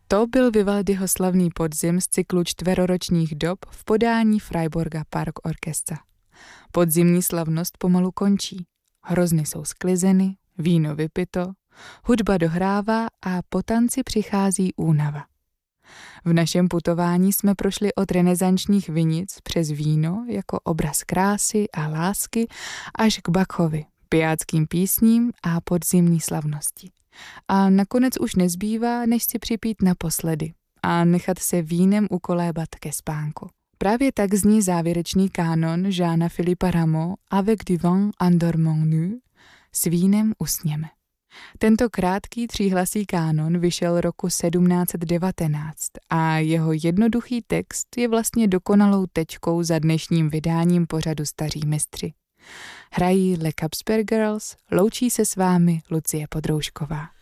To byl Vivaldiho slavný podzim z cyklu čtveroročních dob v podání Freiburger Park Orchestra. Podzimní slavnost pomalu končí. Hrozny jsou sklizeny, víno vypito, hudba dohrává a po tanci přichází únava. V našem putování jsme prošli od renesančních vinic přes víno jako obraz krásy a lásky až k Bachovi, pijáckým písním a podzimní slavnosti. A nakonec už nezbývá, než si připít naposledy a nechat se vínem ukolébat ke spánku. Právě tak zní závěrečný kánon Jeana Philippa Rameau Avec du vin endormons-nous, s vínem usněme. Tento krátký tříhlasý kánon vyšel roku 1719 a jeho jednoduchý text je vlastně dokonalou tečkou za dnešním vydáním pořadu Staří mistři. Hrají Le Capsper Girls, loučí se s vámi Lucie Podroušková.